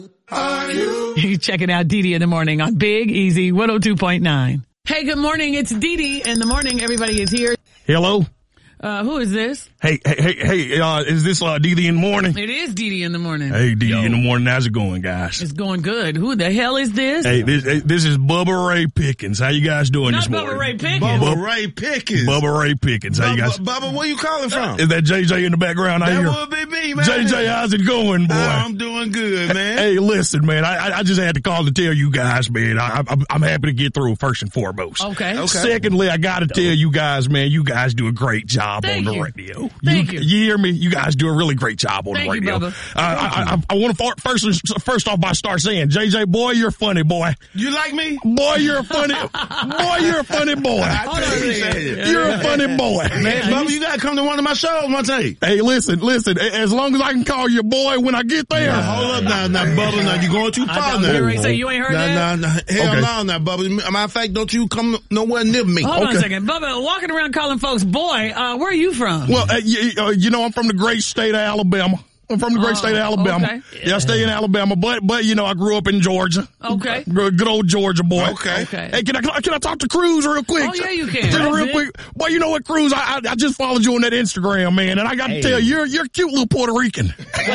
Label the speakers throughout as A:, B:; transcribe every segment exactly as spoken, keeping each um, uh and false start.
A: Are you? You check it out, Dee Dee in the morning on Big Easy one oh two point nine. Hey, good morning. It's Dee Dee in the morning. Everybody is here.
B: Hello.
A: Uh, who is this?
B: Hey, hey, hey, hey, uh, is this, uh, Dee Dee in the morning?
A: It is Dee Dee in the morning.
B: Hey, Dee Dee in the morning. How's it going, guys?
A: It's going good. Who the hell is this?
B: Hey, this, hey, this is Bubba Ray Pickens. How you guys doing
A: Not
B: this morning?
A: Bubba Ray Pickens.
C: Bubba
B: Bubba
C: Ray Pickens.
B: Bubba Ray Pickens. How
C: Bubba,
B: you guys?
C: Bubba, where you calling from?
B: Is that J J in the background? I
C: That
B: hear.
C: would be me, man.
B: J J, how's it going, boy?
C: Oh, I'm doing good, man.
B: Hey, listen, man, I, I just had to call to tell you guys, man, I, I'm, I'm happy to get through first and foremost.
A: Okay.
C: Okay.
B: Secondly, I got to tell you guys, man, you guys do a great job
A: Thank
B: on the
A: you.
B: radio.
A: Thank you.
B: You hear me? You guys do a really great job on
A: Thank
B: the
A: you,
B: radio.
A: Bubba.
B: Uh, I, I, I want to first, first off by start saying, J J, boy, you're funny, boy.
C: You like me?
B: Boy, you're a funny, boy, you're a funny boy.
C: I
A: Hold on a
C: appreciate
A: second.
C: it.
B: You're a funny boy.
C: Man, Bubba, you gotta come to one of my shows one day.
B: Hey, listen, listen, as long as I can call you boy when I get there.
C: Now, hold up now, now, Bubba, now, you going too
A: I
C: far
A: thought
C: now.
A: you were ready to say you ain't heard
C: Nah,
A: that?
C: nah, nah, hell
B: Okay.
C: no, now, Bubba. Matter of fact, don't you come nowhere near me.
A: Hold on
B: Okay.
A: a second. Bubba, walking around calling folks boy, uh, where are you from?
B: Well, uh, you, uh, you know, I'm from the great state of Alabama. I'm from the great
A: Oh,
B: state of Alabama.
A: okay.
B: Yeah, I stay in Alabama, but, but, you know, I grew up in Georgia.
A: Okay.
B: Good good old Georgia boy.
C: Okay.
A: Okay.
B: Hey, can I, can I talk to Cruz real quick?
A: Oh, yeah, you can.
B: Just
A: That's
B: real
A: it.
B: quick. Boy, you know what, Cruz? I, I, I just followed you on that Instagram, man, and I got to tell you, you're, you're a cute little Puerto Rican.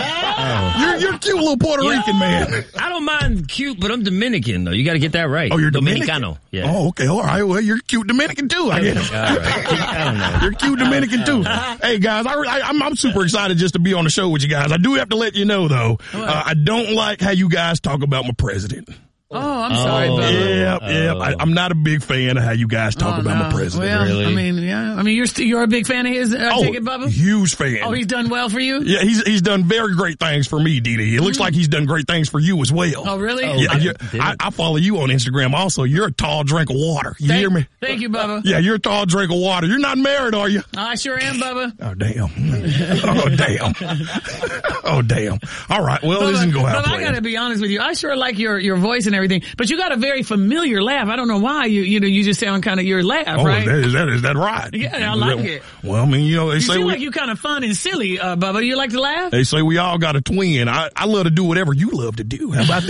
B: You're, you're a cute little Puerto Rican, man.
D: I don't mind cute, but I'm Dominican, though. You got to get that right.
B: Oh, you're Dominican?
D: Dominicano. Yeah.
B: Oh, okay. All right. Well, you're cute Dominican too, I guess.
D: All right. I don't know.
B: You're cute Dominican too. Hey guys, I, I, I'm, I'm super excited just to be on the show with you guys. I do have to let you know though, uh, I don't like how you guys talk about my president.
A: Oh, I'm sorry,
D: Oh.
A: Bubba.
B: Yep, yep. I, I'm not a big fan of how you guys talk
A: Oh,
B: about
A: no.
B: my president.
A: Well,
D: Really?
A: I mean, yeah. I mean, you're st- you're a big fan of his. Uh,
B: oh,
A: take it, Bubba.
B: huge fan.
A: Oh, he's done well for you.
B: yeah, he's he's done very great things for me, Dee Dee. It looks like he's done great things for you as well.
A: Oh, really?
B: Yeah,
D: I
B: you're-
D: did
B: I,
D: it.
B: I follow you on Instagram also. You're a tall drink of water. You
A: Thank,
B: hear me?
A: Thank you, Bubba.
B: Yeah, you're a tall drink of water. You're not married, are you?
A: I sure am, Bubba.
B: Oh, damn. Oh, damn. Oh, damn. All right. Well,
A: Bubba,
B: this isn't going to
A: Bubba, I gotta be honest with you. I sure like your, your voice and everything, but you got a very familiar laugh. I don't know why you, you know, you just sound kind of your laugh,
B: Oh,
A: right?
B: that, is, that, is that right?
A: Yeah, I like it.
B: Well, I mean, you know, they
A: You
B: say
A: seem
B: we,
A: like you kind of fun and silly, uh, Bubba. You like to laugh?
B: they say we all got a twin. I, I love to do whatever you love to do. How about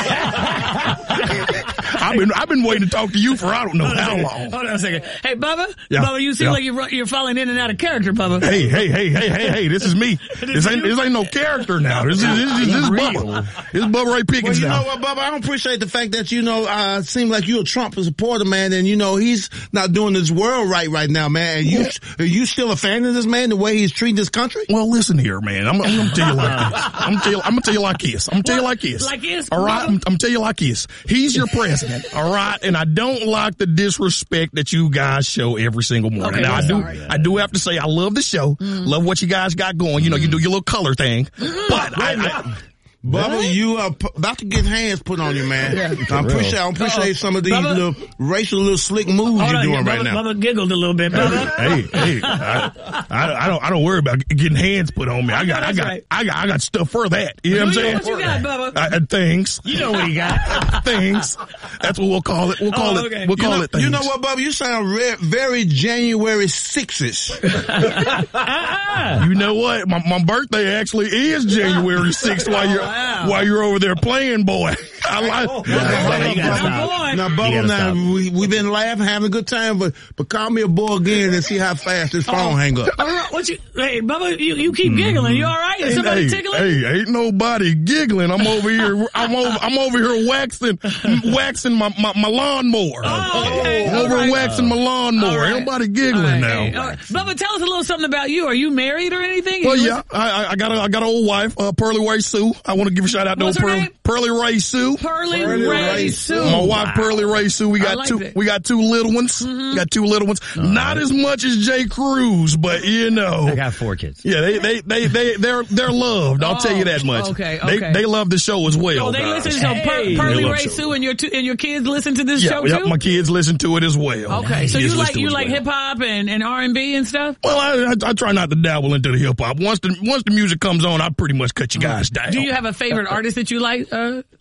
B: that? I've been, I've been waiting to talk to you for I don't know how long.
A: Hold on a second. Hey, Bubba.
B: Yeah,
A: Bubba, you seem
B: yeah.
A: like you're, ru- you're falling in and out of character, Bubba.
B: Hey, hey, hey, hey, hey, hey, this is me. This ain't, this ain't no character now. This is, this is, this is Bubba. This is Bubba Ray
C: Well,
B: Pickens
C: you
B: now.
C: know what, Bubba? I don't appreciate the fact that, you know, uh, seem like you're a Trump supporter, man, and, you know, he's not doing this world right right now, man. And you, are you still a fan of this man, the way he's treating this country?
B: Well, listen here, man. I'm, I'm gonna tell you like this. I'm gonna tell you, I'm gonna tell you like this. I'm gonna tell you like this.
A: Like this?
B: All right. I'm, I'm gonna tell you like this. He's your president. All right. And I don't like the disrespect that you guys show every single morning.
A: Okay,
B: now I
A: I'm
B: do,
A: sorry.
B: I do have to say I love the show. Love what you guys got going. You know, you do your little color thing. But I, I
C: Bubba, you are p- about to get hands put on you, man. I appreciate, I appreciate some of these
A: Bubba.
C: little racial, little slick moves
A: Hold
C: you're
A: on,
C: doing
A: Bubba,
C: right now.
A: Bubba giggled a little bit, Bubba.
B: hey, hey, I, I, I don't, I don't worry about getting hands put on me. I got, I
A: That's
B: got,
A: right.
B: I got, I got stuff for that. You know what I'm saying?
A: What you got, Bubba?
B: I, I, things.
A: You know what he got.
B: Things. That's what we'll call it. We'll call
A: Oh,
B: it.
A: okay.
B: We'll
C: You
B: call
C: know,
B: it things.
C: you know what, Bubba? You sound re- very January sixth-ish.
B: You know what? My, my birthday actually is January sixth while you're,
A: wow.
B: while you're over there playing, boy. I like,
A: Oh,
D: Bubba, you gotta
A: Bubba,
D: stop.
A: boy.
C: Now,
D: You
C: Bubba,
D: gotta
C: now,
D: stop.
C: we, we've been laughing, having a good time, but, but call me a boy again and see how fast this phone hang up.
A: All right, what you, hey, Bubba, you, you keep giggling. You all right? Is somebody
B: hey,
A: tickling?
B: hey, ain't nobody giggling. I'm over here. I'm over. I'm over here waxing, waxing my my, my lawnmower.
A: Oh, okay.
B: I'm
A: All
B: over
A: right.
B: waxing my lawnmower.
A: All right.
B: Ain't nobody giggling
A: All right,
B: now.
A: hey, all right. Bubba, tell us a little something about you. Are you married or anything?
B: Well,
A: You
B: yeah, I, I- I got a, I got an old wife, uh, Pearly Ray Sue. I want to give a shout out to
A: What's
B: old
A: her
B: Pearly,
A: name?
B: Pearly Ray Sue.
A: Pearly,
C: Pearly
A: Ray
C: Ray
A: Sue.
B: My wife, Pearly Ray Sue. We
A: I
B: got
A: like
B: two.
A: that.
B: We got two little ones. We got two little ones. Not as much as Jay Cruz, but you know.
D: I got four kids.
B: Yeah, they they they they they're they're loved. I'll
A: Oh,
B: tell you that much.
A: okay,
B: They
A: okay.
B: they love the show as well.
A: Oh, they
B: guys.
A: listen to so Per-
D: Hey.
A: Pearly
B: They love
A: Ray
B: show.
A: Sue and your two, and your kids listen to this
B: Yeah,
A: show
B: yep,
A: too.
B: my kids listen to it as well.
A: Okay, so
B: Kids
A: you
B: listen
A: like
B: to it
A: you
B: as
A: like
B: well.
A: hip hop and and R and B and stuff.
B: Well, I, I I try not to dabble into the hip hop. Once the once the music comes on, I pretty much cut you guys down.
A: Do you have a favorite artist that you like? Uh,
B: Oh,
A: Bubba?
B: sure.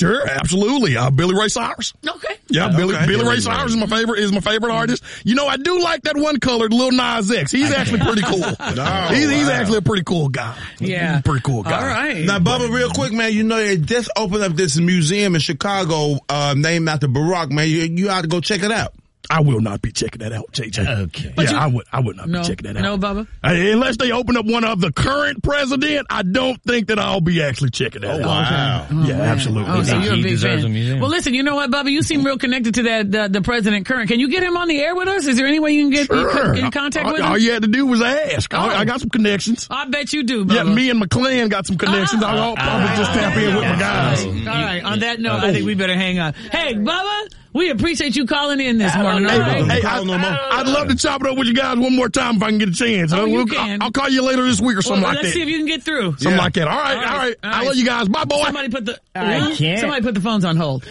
B: Sure, absolutely. Uh, Billy Ray Cyrus.
A: Okay.
B: Yeah,
C: Okay.
B: Billy Billy Ray
C: Billy
B: Cyrus is my favorite is my favorite artist. You know, I do like that one colored Lil Nas X. He's actually pretty cool.
C: Oh,
B: he's, he's
C: wow.
B: actually a pretty cool guy.
A: Yeah.
B: Pretty cool guy.
A: All right.
C: Now, Bubba, real quick, man, you know, they just opened up this museum in Chicago, uh, named after Barack, man. You, you ought to go check it out.
B: I will not be checking that out, J J.
D: Okay.
A: But
B: yeah,
A: you-
B: I would. I would not
A: No.
B: be checking that out.
A: No, Bubba?
B: Uh, unless they open up one of the current president, I don't think that I'll be actually checking that out.
C: wow.
B: Yeah, absolutely.
A: Oh, so
D: think
A: you're a
D: he
A: big
D: deserves
A: fan.
D: a museum.
A: Well, listen, you know what, Bubba? You seem real connected to that the, the president current. Can you get him on the air with us? Is there any way you can get
B: Sure.
A: in contact
B: all,
A: with
B: all
A: him?
B: you had to do was ask. I,
A: Oh.
B: I got some connections.
A: I bet you do, Bubba.
B: Yeah, me and McClan got some connections. I'll, I'll probably just tap in with my guys.
A: All right. On that note, I think we better hang on. Hey, Bubba, we appreciate you calling in this morning. All
B: Hey,
A: right?
B: hey,
C: Call
B: I,
C: no more.
B: I'd love to chop it up with you guys one more time if I can get a chance.
A: Oh,
B: Uh,
A: you
B: we'll-
A: can.
B: I'll call you later this week or
A: Well,
B: something like
A: let's
B: that.
A: see if you can get through.
B: Something
C: Yeah.
B: like that. All right,
A: All
B: all
A: right,
B: right.
A: all
B: I
A: right.
B: love you guys. Bye, boy.
A: Somebody put the
D: I can't.
A: somebody put the phones on hold.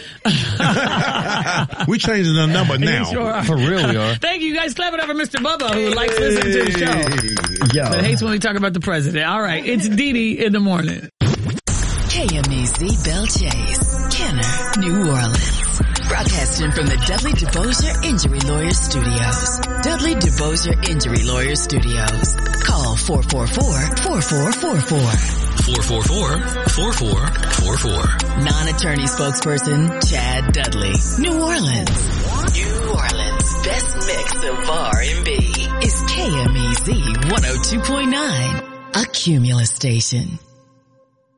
C: We changing the number now.
A: Sure are.
D: For real, we are.
A: Thank you guys. Clap it up for Mister Bubba, who likes listening to the show,
D: Yo.
A: but hates when we talk about the president. All right, it's Dee Dee in the morning.
E: K M E Z Bell Chase, Kenner, New Orleans. Broadcasting from the Dudley DeBosier Injury Lawyers Studios. Dudley DeBosier Injury Lawyers Studios. Call four four four, four four four four.
F: four four four, four four four four.
E: Non-attorney spokesperson, Chad Dudley. New Orleans. New Orleans' best mix of R and B is K M E Z one oh two point nine, a Cumulus station.